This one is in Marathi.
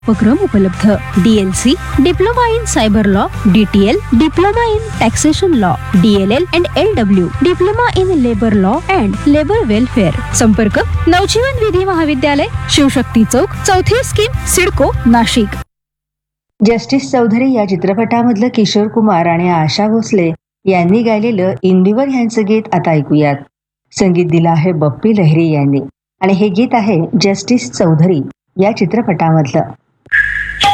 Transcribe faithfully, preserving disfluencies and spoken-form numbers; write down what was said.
उपक्रम उपलब्ध. D L C diploma in cyber law, D T L diploma in taxation law, D L L and L W diploma in labour law and labour welfare. संपर्क नवजीवन विधी महाविद्यालय, शिवशक्ती चौक, चौथी स्कीम, सिडको, नाशिक. जस्टिस चौधरी या चित्रपटामधलं किशोर कुमार आणि आशा भोसले यांनी गायलेलं इंदीवर यांचं गीत आता ऐकूयात. संगीत दिलं आहे बप्पी लहिरी यांनी आणि हे गीत आहे जस्टिस चौधरी या चित्रपटामधलं.